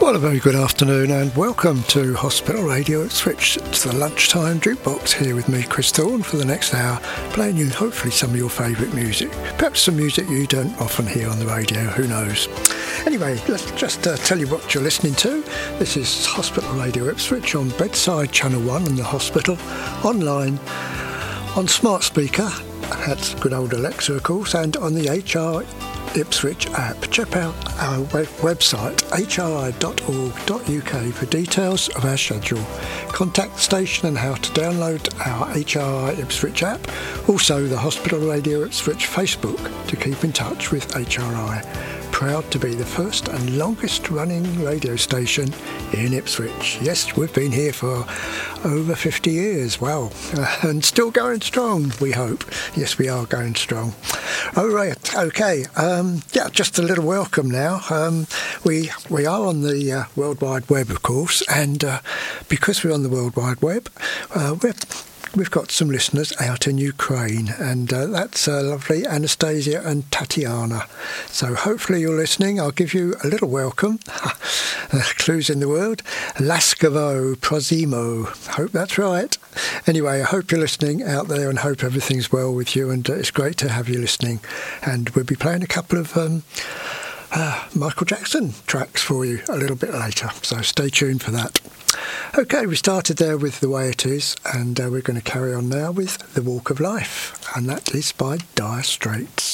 Well, a very good afternoon and welcome to Hospital Radio Ipswich. It's the lunchtime jukebox here with me, Chris Thorne, for the next hour, playing you hopefully some of your favourite music. Perhaps some music you don't often hear on the radio, who knows. Anyway, let's just tell you what you're listening to. This is Hospital Radio Ipswich on Bedside Channel 1 in the hospital, online, on smart speaker, that's good old Alexa of course, and on the HR Ipswich app. Check out our website hri.org.uk for details of our schedule, contact the station and how to download our HRI Ipswich app, also the Hospital Radio Ipswich Facebook to keep in touch with HRI. Proud to be the first and longest running radio station in Ipswich. Yes, we've been here for over 50 years, wow, and still going strong, we hope. Yes, we are going strong. All right, okay, just a little welcome now. We are on the World Wide Web, of course, and because we're on the World Wide Web, we've got some listeners out in Ukraine, and that's lovely Anastasia and Tatiana. So hopefully you're listening. I'll give you a little welcome. Clues in the word. Laskovo Prozimo. Hope that's right. Anyway, I hope you're listening out there and hope everything's well with you, and it's great to have you listening. And we'll be playing a couple of Michael Jackson tracks for you a little bit later, so stay tuned for that. Okay, we started there with The Way It Is, and we're going to carry on now with The Walk of Life, and that is by Dire Straits.